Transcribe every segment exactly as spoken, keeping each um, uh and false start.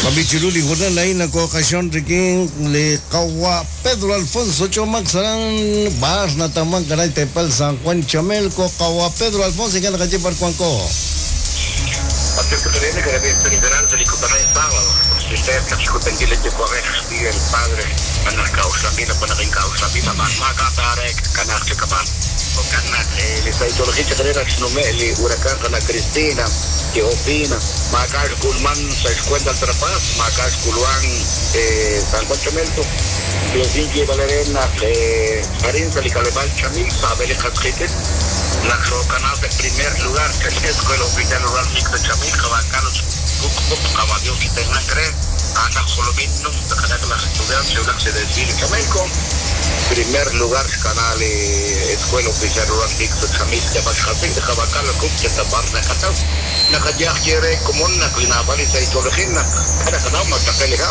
Pabichiruli Jordan lain na ko okasyon riking le kawa Pedro Alfonso Chomak sarang bahas na tamang kanay tepal San Juan Chamel ko kawa Pedro Alfonso ikan nakaji parkuan ko. Até que terene que debe ser liberal de licutar en sábado. Si usted que escuta en Gile de Correx y el padre anak causa vida para que causa vida más macatarek canak kapan. O canak le está ideología que era no me le huracán con la Cristina que opina Macas Culman se cuenta al trapaz Macas Culman eh San Juan Chamelco los inque Valerena eh Marín Salicalebal Chamil sabe le casquete la canal de primer lugar que es escuela oficial rural mix de Chamil Cabacanos Cucuc Caballos que tengan creer Ana Solomino de canal de las estudiantes una se decide Chamelco primer lugar canal eh, escuela oficial rural mix de Chamil de Bachapin de Cabacal Cuc que tapar de Catal nakajak quiere como una clinabal y se ideología cada canal más capelga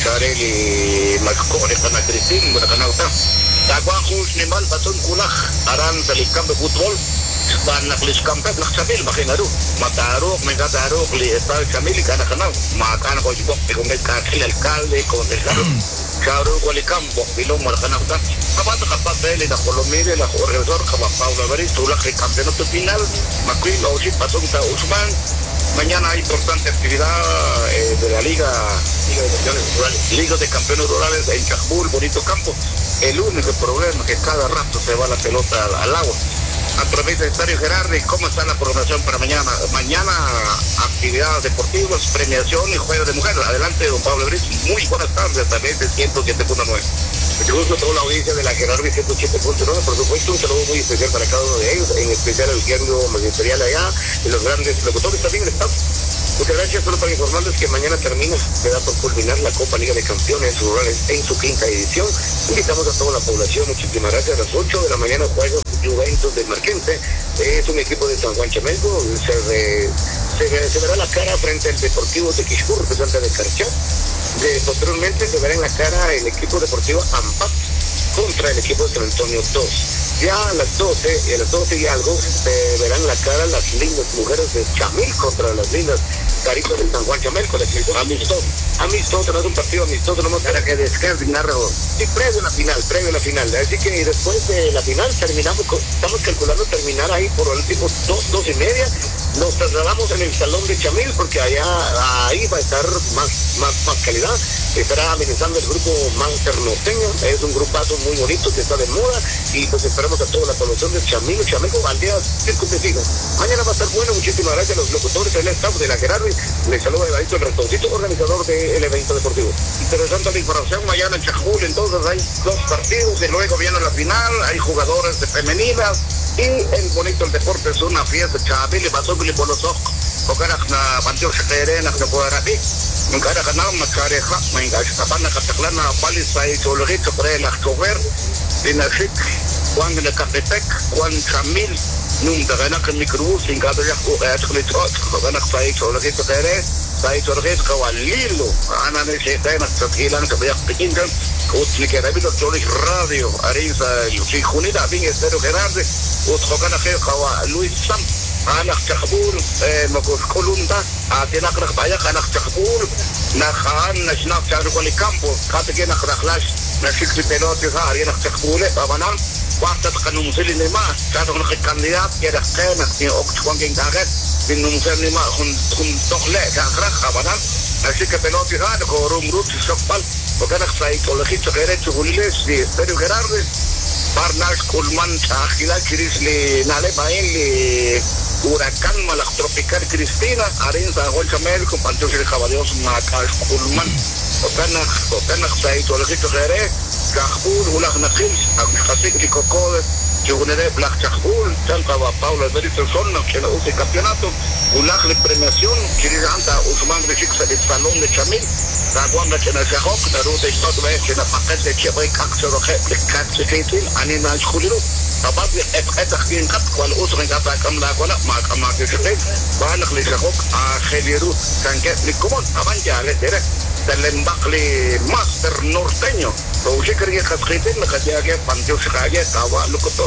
machareli maccore con la Cristina con canal ta tagwahus ni mal patun kulak aran talikam de fútbol ban naklis kampet nak Chamil makin aduh mataro mereka taruh li estal Chamil kana canal makan ko jibok con el alcalde con el Charo Gualicampo, Pilón Marcanauta, Capata Capapel, la Colombia, la Corredor, Capa Paula Barito, la campeonato final, Macri, Ochi, Patonta, Usman. Mañana hay importante actividad eh, de la Liga, Liga de Campeones Rurales, Liga de Campeones Rurales en Chajbul, Bonito Campo. El único problema es que cada rato se va la pelota al, al agua. A través del Estadio Gerardi, ¿cómo está la programación para mañana? Mañana, actividades deportivas, premiación y juego de mujeres. Adelante, don Pablo Briz. Muy buenas tardes, a través de ciento siete punto nueve. Mucho gusto a toda la audiencia de la Gerardi ciento siete punto nueve. Por supuesto, un saludo muy especial para cada uno de ellos, en especial el género magisterial allá, y los grandes locutores también del Estado. Muchas gracias, solo para informarles que mañana termina, se da por culminar la Copa Liga de Campeones Rurales en su quinta edición. Invitamos a toda la población, muchísimas gracias. A las ocho de la mañana juega Juventus de Marquense, es un equipo de San Juan Chamelco, se, re, se, se verá la cara frente al Deportivo de Quixpur, representante de Carchá. De, posteriormente se verá en la cara el equipo deportivo Ampat contra el equipo de San Antonio dos. Ya a las doce, y a las doce y algo, se verán la cara las lindas mujeres de Chamil contra las lindas caritas de San Juan Chamelco, de amistoso. Amistoso, no es un partido amistoso, nomás para que descansen narrador. Sí, previo a la final, previo a la final. Así que después de la final terminamos, estamos calculando terminar ahí por el tipo dos, dos y media. Nos trasladamos en el salón de Chamil porque allá, ahí va a estar más, más, más calidad. Estará amenizando el grupo Manter Norteño, es un grupazo muy bonito que está de moda y pues esperamos a toda la población de Chamil, Chamelco, aldeas circunvecinas. Mañana va a estar bueno, muchísimas gracias a los locutores del staff de la Gerardi. Les saluda Evadito el Ratoncito, organizador del evento deportivo. Interesante la información, mañana en Chajbul, entonces hay dos partidos y luego viene la final, hay jugadores de femeninas y el bonito el deporte es una fiesta, Chamil y Basóvil y por los ojos. Porque ahora na panteón se quedará na pueda aquí. Nunca era ganar más careja, me engañé. Tapana cataclana paliza y zoología para el actover. Dinashik, Juan en el Catepec, Juan Chamil. Nunca gana que microbús sin cada día es clichot. Gana que hay zoología que quedará. Hay zoología que walilo. Ana ne se cae na tranquilan que vaya pequeña. Utli que rápido zoología radio. Arisa y si junida bien estero Gerardi. Utli gana que kawa Luis Sam. anak Chajbul eh makos kolunda atina krak baya anak Chajbul nakhan nasnak charu kali campo katike nak raklash nasik pelote har anak Chajbul babanan waqt kanum sili ma charu nak kandidat keda kana ni okchwan ging dagat binum sili ma khun khun tokhle ka krak babanan nasik pelote har ko rum rut shopal وكان خصاي تولخي تغيرت تقوليش دي استريو Gerardi Barnas Kulman Chajila Chris le nale bain le huracán malak tropical Cristina arin San Juan Chamelco panteón de caballos Macas Kulman وكان وكان خصاي تولخي تغيرت Chajbul ulak nakhil khasik ki kokode Chugune Black Chajbul Chanka va Paula Berito Sonna que no use campeonato ulak le premiación Kiranta Usman de Chixa de Salón de Chamil Raguanga que nos dejó que la ruta y todo es que la paquete que voy a hacer lo que le cae que tiene ani na escuchilo طبعا اتخين قد والاسر قطع كم لا ولا ما ما تشتي بالغ لي شخوك خيرو كان لكم طبعا جاء ترى تلمبق لي ماستر نورتينيو تو شكري خسخيتين لقد جاء بانتو شكايه تاوا لوكتور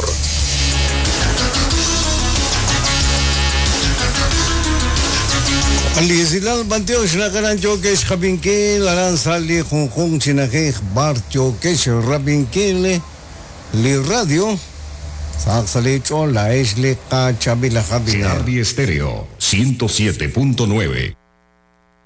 Alisilal banteo shnakaran chokesh kabinkin laran sali kung kung sinakeh bar chokesh rabinkin li radio saksali cho la es le ka chabila kabina. Estéreo ciento siete punto nueve.